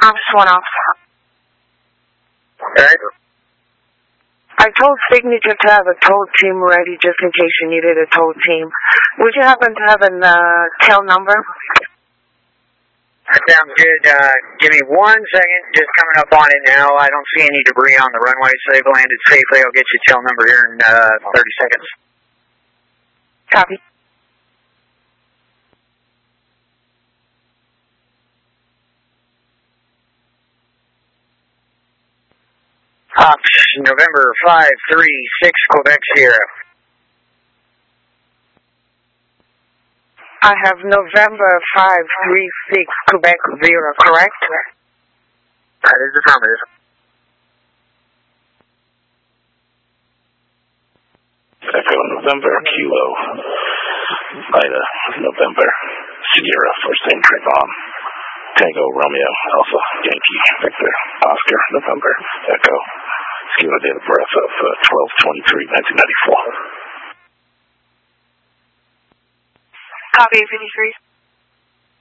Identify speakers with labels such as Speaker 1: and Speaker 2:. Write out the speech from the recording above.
Speaker 1: Office 1 off.
Speaker 2: Alright.
Speaker 1: I told Signature to have a tow team ready just in case you needed a tow team. Would you happen to have a tail number?
Speaker 2: That sounds good. Give me 1 second. Just coming up on it now. I don't see any debris on the runway, so they've landed safely. I'll get you a tail number here in 30 seconds.
Speaker 1: Copy.
Speaker 2: Ops, November 536, Quebec Sierra.
Speaker 1: I have November 536, Quebec Sierra, correct?
Speaker 2: That is affirmative.
Speaker 3: Echo November, Kilo, Ida, November, Sierra, first name Trayvon, Tango, Romeo, Alpha, Yankee, Victor, Oscar, November, Echo, Sierra, date of birth of 12/23/1994.
Speaker 1: Copy, 53.